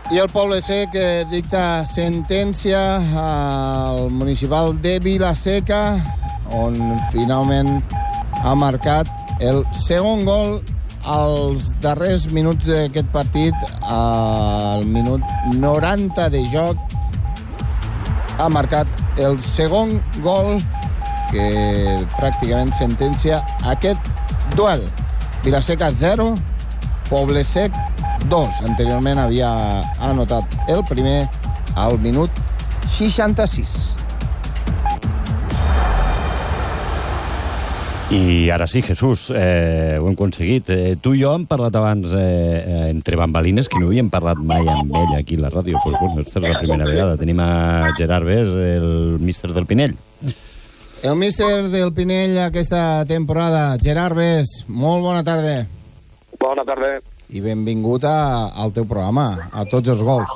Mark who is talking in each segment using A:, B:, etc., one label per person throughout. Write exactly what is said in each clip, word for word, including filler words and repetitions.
A: I el Poble Sec eh, dicta sentència al municipal de Vila-seca, on finalment ha marcat el segon gol als darrers minuts d'aquest partit. Al minut noranta de joc ha marcat el segon gol que pràcticament sentencia aquest duel. Vila-seca zero, Poble Sec dos. Anteriorment havia anotat el primer al minut seixanta-sis.
B: I ara sí, Jesús, eh, ho hem aconseguit. Eh, tu i jo hem parlat abans eh, entre bambalines, que no havíem parlat mai amb ell aquí a la ràdio. Pues, bueno, aquesta és la primera vegada. Tenim a Gerard Bes, el míster del Pinell.
A: El míster del Pinell aquesta temporada, Gerard Bes, molt bona tarda.
C: Bona tarda.
A: I benvingut a, al teu programa, a Tots els gols.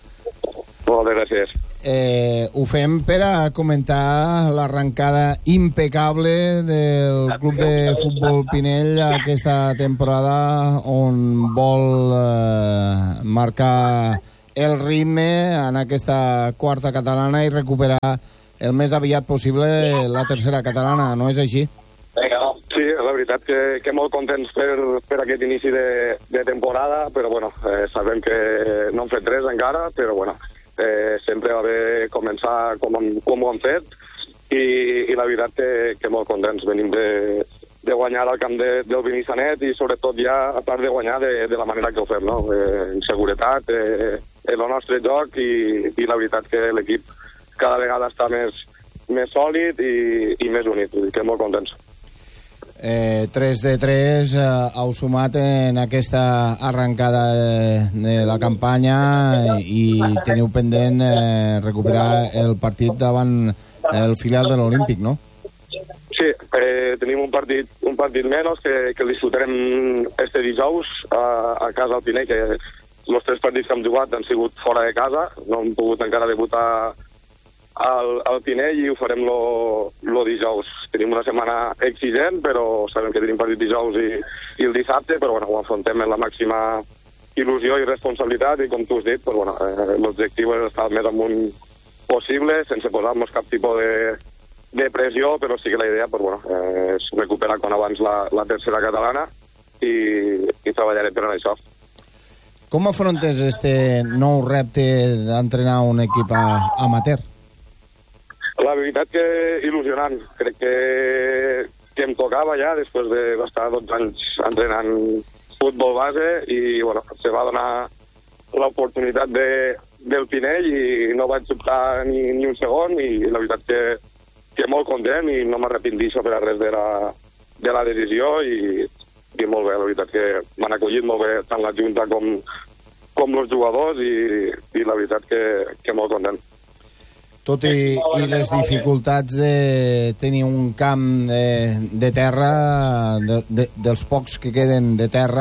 C: Moltes gràcies.
A: Eh, ho fem per a comentar l'arrencada impecable del Club de Futbol Pinell aquesta temporada, on vol eh, marcar el ritme en aquesta quarta catalana i recuperar el més aviat possible la tercera catalana, no és així?
C: Sí, la veritat que, que molt contents per, per aquest inici de, de temporada, però bueno, eh, sabem que no hem fet res encara, però bueno, eh, sempre va bé començar com, com ho hem fet, i, i la veritat que, que molt contents. Venim de, de guanyar al camp de, del Binissanet i sobretot ja, a part de guanyar, de, de la manera que ho fem, no? Eh, en seguretat, eh, en el nostre joc, i, i la veritat que l'equip cada vegada està més, més sòlid i, i més unit, vull dir que molt contents.
A: Eh, tres de tres eh, heu sumat en aquesta arrencada de, de la campanya i teniu pendent eh, recuperar el partit davant el filial de l'Olímpic, no?
C: Sí, eh, tenim un partit, un partit menys que, que el disfrutarem este dijous a, a casa al Pinell, que els tres partits que hem jugat han sigut fora de casa, no hem pogut encara debutar al, al Pinell i ho farem lo, lo dijous. Tenim una setmana exigent, però sabem que tenim partit dijous i, i el dissabte, però bueno, ho afrontem amb la màxima il·lusió i responsabilitat, i com tu has dit, pues, bueno, eh, l'objectiu és estar el més amunt possible, sense posar-nos cap tipus de, de pressió, però sí que la idea pues, bueno, eh, és recuperar com abans la, la tercera catalana i, i treballarem per això.
A: Com afrontes este nou repte d'entrenar un equip a, amateur?
C: La veritat que il·lusionant. Crec que, que em tocava ja, després d'estar dotze anys entrenant futbol base, i bueno, se va donar l'oportunitat de, del Pinell i no vaig dubtar ni, ni un segon, i la veritat que, que molt content i no m'arrepentixo per a res de la, de la decisió, i, i molt bé, la veritat que m'han acollit molt bé tant la Junta com, com els jugadors, i, i la veritat que, que molt content.
A: Tot i, i les dificultats de tenir un camp de, de terra, de, de, dels pocs que queden de terra,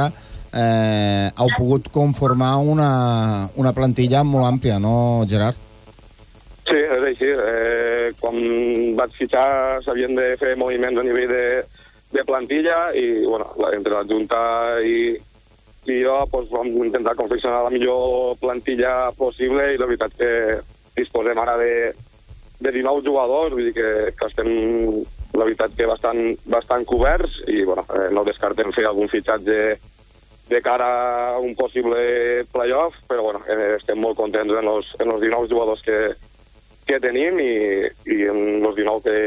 A: eh, heu pogut conformar una, una plantilla molt àmplia, no, Gerard?
C: Sí, és així. Eh, quan vaig fitxar s'havien de fer moviments a nivell de, de plantilla, i bueno, entre la Junta i, i jo pues, vam intentar confeccionar la millor plantilla possible, i la veritat que disposem ara de, de dinou jugadors, vull dir que, que estem, la veritat, que bastant, bastant coberts, i bueno, eh, no descartem fer algun fitxatge de cara a un possible playoff, però bueno, eh, estem molt contents en els, en els dinou jugadors que, que tenim, i, i en els dinou que,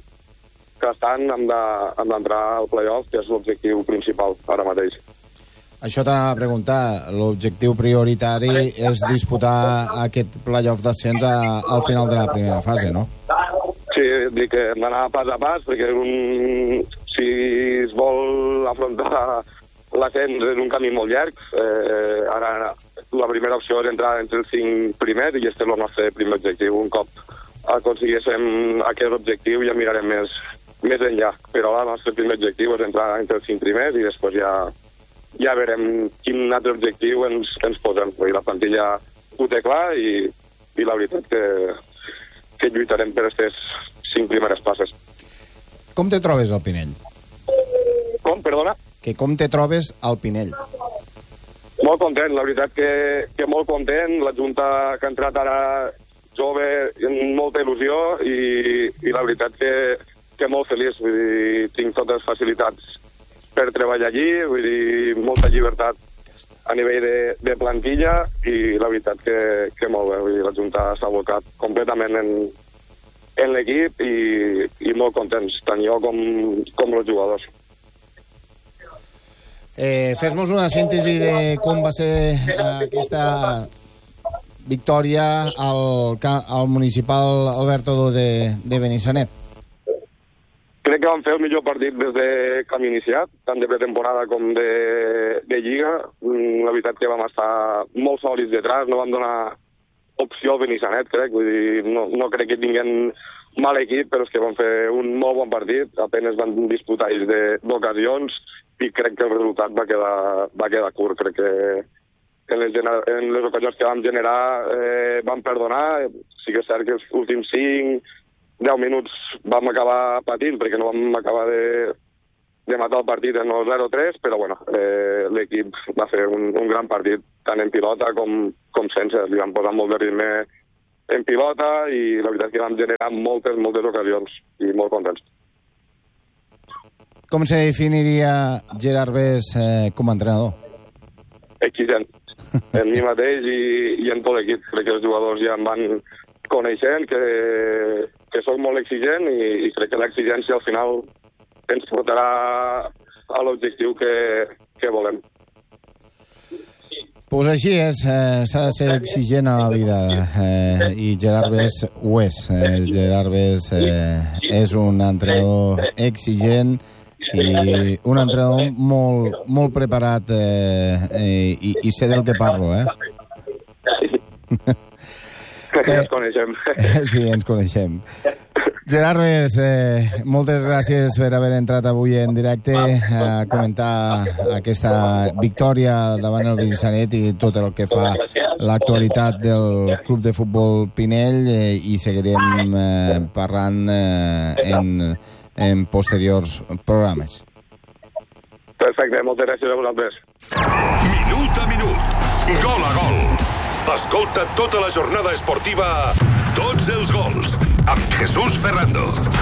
C: que estan hem d'entrar al playoff, que és l'objectiu principal ara mateix.
A: Això t'anava a preguntar. L'objectiu prioritari és disputar aquest playoff d'ascens al final de la primera fase, no?
C: Sí, dic que hem d'anar pas a pas, perquè un, si es vol afrontar l'ascens és un camí molt llarg. Eh, ara la primera opció és entrar entre els cinc primers, i aquest és el nostre primer objectiu. Un cop aconseguíssim aquest objectiu ja mirarem més, més enllà. Però el nostre primer objectiu és entrar entre els cinc primers, i després ja ja veurem quin altre objectiu ens, ens posem. La plantilla ho té clar, i, i la veritat que, que lluitarem per aquestes cinc primeres places.
A: Com te trobes al Pinell?
C: Com, perdona?
A: Que com te trobes al Pinell?
C: Molt content, la veritat que, que molt content. La Junta que ha entrat ara jove, amb molta il·lusió, i, i la veritat que, que molt feliç. Vull dir, tinc totes les facilitats per treballar allí, vull dir, molta llibertat a nivell de, de plantilla, i la veritat que, que molt bé. Vull dir, la Junta s'ha abocat completament en, en l'equip, i, i molt contents, tant jo com, com els jugadors.
A: Eh, Fes-nos una síntesi de com va ser eh, aquesta victòria al, al municipal Alberto de, de Benissanet.
C: Crec que vam fer el millor partit des de que hem iniciat, tant de pretemporada com de, de Lliga. La veritat que vam estar molt sòlids detrás, no vam donar opció al Benissanet, crec. Vull dir, no, no crec que tinguem mal equip, però és que vam fer un molt bon partit. Apenas van disputar d'ocasions, i crec que el resultat va quedar, va quedar curt. Crec que en les, en les ocasions que vam generar eh, vam perdonar. Sí que és cert que els últims cinc deu minuts vam acabar patint, perquè no vam acabar de, de matar el partit en el zero tres, però bueno, eh, l'equip va fer un, un gran partit, tant en pilota com, com sense. Li vam posar molt de ritme en pilota, i la veritat que vam generar moltes, moltes ocasions, i molt contents.
A: Com se definiria Gerard Bés eh, com a entrenador?
C: Exigent. En mi mateix i, i en tot l'equip. Crec que els jugadors ja em van coneixent, que, que soc molt exigent, i, i crec que l'exigència al final ens portarà a l'objectiu que, que volem.
A: Pues així és, eh, s'ha de ser exigent a la vida, eh, i Gerard Bés ho és. Eh, Gerard Bés eh, és un entrenador exigent, i un entrenador molt, molt preparat, eh, eh, i, i sé del que parlo, eh?
C: Ja ens coneixem.
A: Eh, sí, ens coneixem. Gerard Bés, eh, moltes gràcies per haver entrat avui en directe a comentar aquesta victòria davant el Benissanet i tot el que fa l'actualitat del Club de Futbol Pinell, eh, i seguirem eh, parlant eh, en... en posteriors programes.
C: Perfecte, moltes gràcies a vosaltres.
D: Minut a minut, gol a gol. Escolta tota la jornada esportiva, tots els gols, amb Jesús Ferrando.